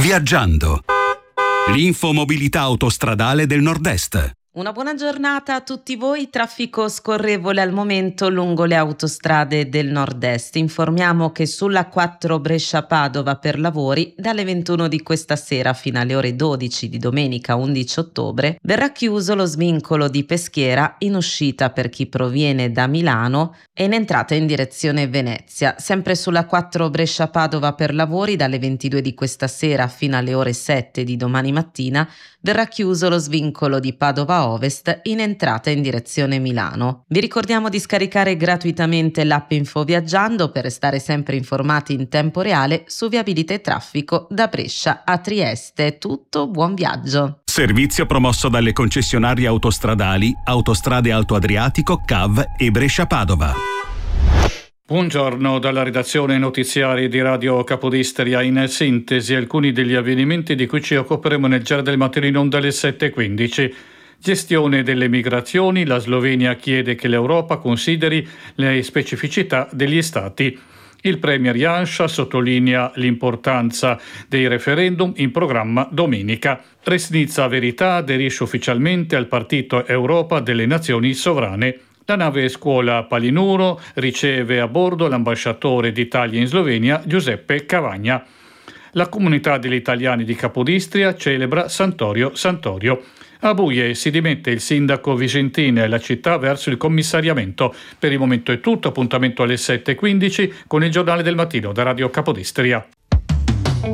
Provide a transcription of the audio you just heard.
Viaggiando. L'infomobilità autostradale del Nord-Est. Una buona giornata a tutti voi. Traffico scorrevole al momento lungo le autostrade del Nord-Est. Informiamo che sulla 4 Brescia-Padova per lavori dalle 21 di questa sera fino alle ore 12 di domenica 11 ottobre verrà chiuso lo svincolo di Peschiera in uscita per chi proviene da Milano e in entrata in direzione Venezia. Sempre sulla 4 Brescia-Padova per lavori dalle 22 di questa sera fino alle ore 7 di domani mattina verrà chiuso lo svincolo di Padova Ovest in entrata in direzione Milano. Vi ricordiamo di scaricare gratuitamente l'app Infoviaggiando per restare sempre informati in tempo reale su viabilità e traffico da Brescia a Trieste. È tutto, buon viaggio. Servizio promosso dalle concessionarie autostradali Autostrade Alto Adriatico, CAV e Brescia-Padova. Buongiorno dalla redazione notiziari di Radio Capodistria. In sintesi alcuni degli avvenimenti di cui ci occuperemo nel giro del mattino in onda alle 7:15. Gestione delle migrazioni. La Slovenia chiede che l'Europa consideri le specificità degli Stati. Il premier Janša sottolinea l'importanza dei referendum in programma domenica. Resnica Verità aderisce ufficialmente al partito Europa delle Nazioni Sovrane. La nave scuola Palinuro riceve a bordo l'ambasciatore d'Italia in Slovenia Giuseppe Cavagna. La comunità degli italiani di Capodistria celebra Santorio Santorio. A Buie si dimette il sindaco Vicentina e la città verso il commissariamento. Per il momento è tutto, appuntamento alle 7:15 con il giornale del mattino da Radio Capodistria.